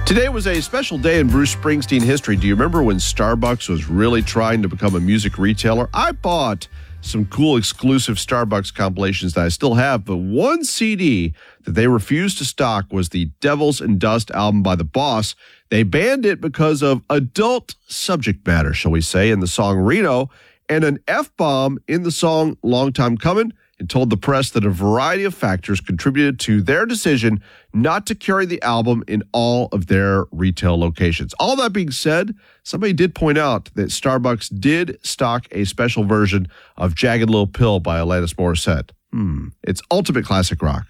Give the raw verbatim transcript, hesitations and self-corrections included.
Today was a special day in Bruce Springsteen history. Do you remember when Starbucks was really trying to become a music retailer? I bought some cool exclusive Starbucks compilations that I still have, but one C D that they refused to stock was the Devils and Dust album by The Boss. They banned it because of adult subject matter, shall we say, in the song Reno, and an F-bomb in the song Long Time Coming, and told the press that a variety of factors contributed to their decision not to carry the album in all of their retail locations. All that being said, somebody did point out that Starbucks did stock a special version of Jagged Little Pill by Alanis Morissette. Hmm, it's ultimate classic rock.